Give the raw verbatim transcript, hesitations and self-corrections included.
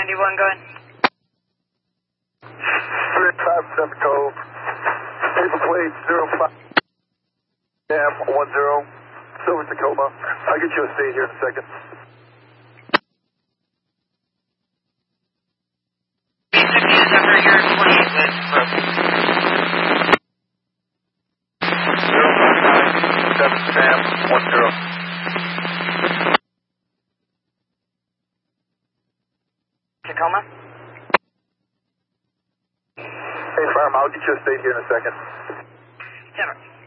ninety-one, go ahead. three five seven Cove. Paper plate zero five. Cam one zero. Silver Tacoma. I'll get you a state here in a second. B fifty is over your twenty-eight with Brooke. zero five nine seven Cam one zero. Tacoma? Hey, Farm, I'll get you a state here in a second. Never.